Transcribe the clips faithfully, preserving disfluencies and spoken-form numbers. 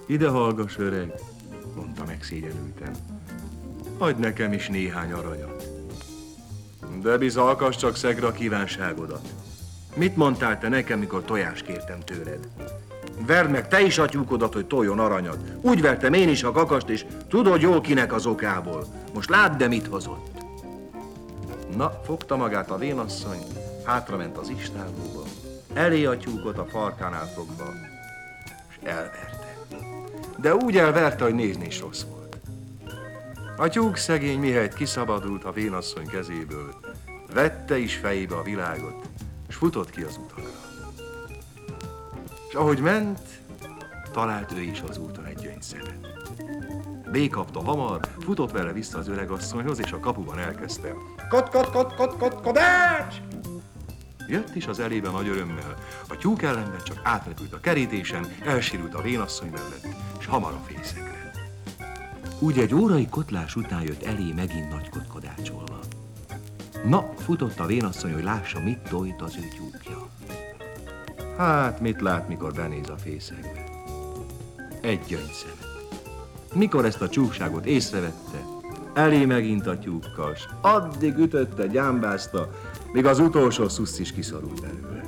Ide hallgass, öreg, mondta megszégyenülten. Adj nekem is néhány aranyat. De bizalkas csak szegre a kívánságodat. Mit mondtál te nekem, mikor tojást kértem tőled? Verd meg te is a tyúkodat, hogy toljon aranyat. Úgy vertem én is a kakast, és tudod jól kinek az okából. Most ládd, de mit hozott. Na, fogta magát a vénasszony, hátrament az istállóba, elé a tyúkot a farkánál fogva, és elverte. De úgy elverte, hogy nézni is rossz volt. A tyúk szegény mihelyt kiszabadult a vénasszony kezéből, vette is fejébe a világot, és futott ki az utakra. És ahogy ment, talált ő is az úton egy gyöngyszemet. Békapta hamar, futott vele vissza az öregasszonyhoz, és a kapuban elkezdte. Kot, kot, kot, kot, kot, kodács! Jött is az elébe nagy örömmel. A tyúk ellenben csak átrepült a kerítésen, elsérült a vénasszony mellett, és hamar a fészekre. Úgy egy órai kotlás után jött elé megint nagykot kodácsolva. Na, futott a vénasszony, hogy lássa, mit tojt az ő tyúkja. Hát, mit lát, mikor benéz a fészekbe? Egy gyöngyszemet. Mikor ezt a csúfságot észrevette, elé megint a tyúkkal, s addig ütötte, gyámbázta, míg az utolsó szusz is kiszorult belőle.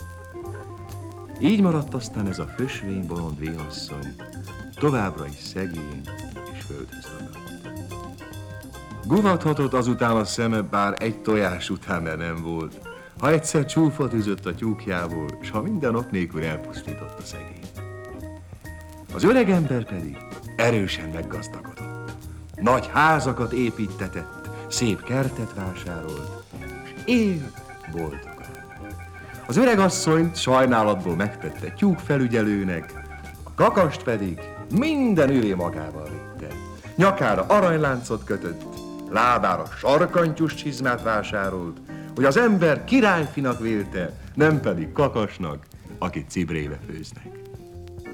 Így maradt aztán ez a fösvény bolond vénasszony, továbbra is szegény és földhöz ragadt. Guvathatott azután a szeme, bár egy tojás után már nem volt, ha egyszer csúfot üzött a tyúkjából, s ha minden ok nélkül elpusztított a szegényt. Az öreg ember pedig erősen meggazdagodott. Nagy házakat építtetett, szép kertet vásárolt, és élt boldogan. Az öreg asszonyt sajnálatból megtette tyúkfelügyelőnek, a kakast pedig minden üvé magával vitte. Nyakára aranyláncot kötött, lábára sarkantyús csizmát vásárolt, hogy az ember királyfinak vélte, nem pedig kakasnak, akit cibrébe főznek.